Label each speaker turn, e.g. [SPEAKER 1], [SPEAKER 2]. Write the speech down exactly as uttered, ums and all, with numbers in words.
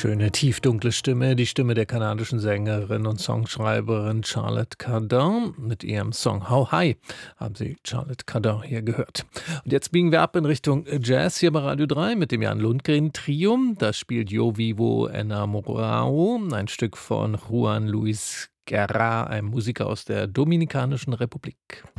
[SPEAKER 1] Schöne, tiefdunkle Stimme, die Stimme der kanadischen Sängerin und Songschreiberin Charlotte Cardin. Mit ihrem Song How High haben Sie Charlotte Cardin hier gehört. Und jetzt biegen wir ab in Richtung Jazz hier bei Radio drei mit dem Jan Lundgren Trio. Das spielt Yo Vivo Enamorao, ein Stück von Juan Luis Guerra, einem Musiker aus der Dominikanischen Republik.